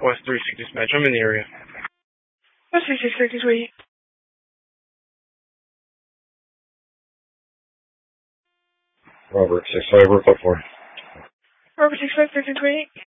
West 36 dispatch, I'm in the area. West 36, 1328. Robert 6-5, report for. Robert 6-5, 1328.